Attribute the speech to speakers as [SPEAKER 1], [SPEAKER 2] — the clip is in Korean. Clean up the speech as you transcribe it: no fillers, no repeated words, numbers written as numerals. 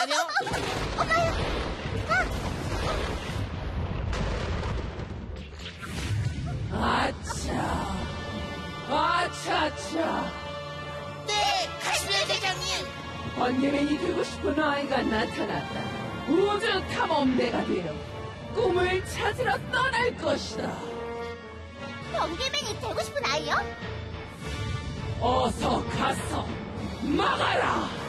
[SPEAKER 1] 기다려.
[SPEAKER 2] 아차, 아차차.
[SPEAKER 1] 네, 가시면 대장님.
[SPEAKER 2] 번개맨이 되고 싶은 아이가 나타났다. 우주 탐험대가 되어 꿈을 찾으러 떠날 것이다.
[SPEAKER 3] 번개맨이 되고 싶은 아이요?
[SPEAKER 2] 어서 가서 막아라.